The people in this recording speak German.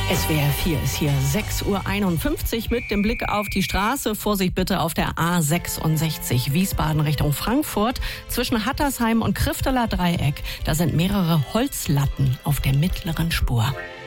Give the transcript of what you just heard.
SWR 4 ist hier 6:51 Uhr mit dem Blick auf die Straße. Vorsicht bitte auf der A66 Wiesbaden Richtung Frankfurt. Zwischen Hattersheim und Krifteler Dreieck, da sind mehrere Holzlatten auf der mittleren Spur.